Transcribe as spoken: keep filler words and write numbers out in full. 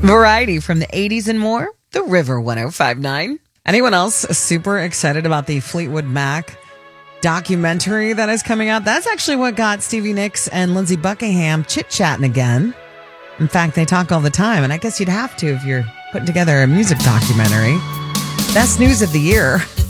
Variety from the eighties and more, The River one oh five point nine. Anyone else super excited about the Fleetwood Mac documentary that is coming out? That's actually what got Stevie Nicks and Lindsey Buckingham chit-chatting again. In fact, they talk all the time, and I guess you'd have to if you're putting together a music documentary. Best news of the year.